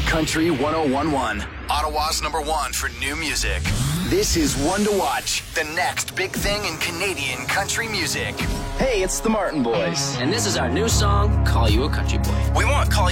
Country 1011, Ottawa's #1 for new music. This is One to Watch, the next big thing in Canadian country music. Hey, it's the Martin Boys. And this is our new song, Call You a Country Boy. We want Call